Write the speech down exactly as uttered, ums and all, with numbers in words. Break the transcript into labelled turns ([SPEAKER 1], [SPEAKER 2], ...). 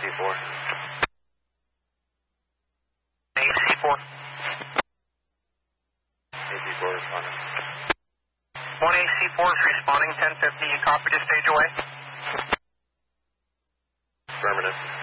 [SPEAKER 1] C four.
[SPEAKER 2] A C four.
[SPEAKER 1] A C four responding.
[SPEAKER 2] one A C four is responding, ten fifty, you copy to stage away?
[SPEAKER 1] Affirmative.